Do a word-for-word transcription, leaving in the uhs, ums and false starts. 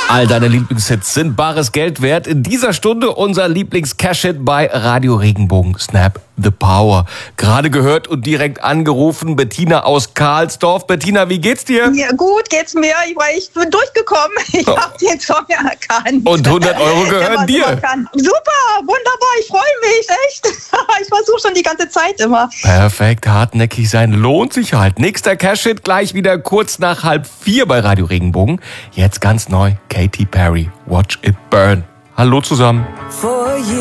All deine Lieblingshits sind bares Geld wert. In dieser Stunde unser Lieblings-Cash-Hit bei Radio Regenbogen. Snap the Power. Gerade gehört und direkt angerufen. Bettina aus Karlsdorf. Bettina, wie geht's dir? Ja, gut geht's mir. Ich, war, ich bin durchgekommen. Ich oh. habe den Song erkannt. Und hundert Euro gehören dir. Super, wunderbar. Ich freue mich, echt. Ich versuche schon die ganze Zeit immer. Perfekt, hartnäckig sein lohnt sich halt. Nächster Cash-Hit gleich wieder kurz nach halb vier bei Radio Regenbogen. Jetzt ganz neu, Katy Perry, Watch It Burn. Hallo zusammen.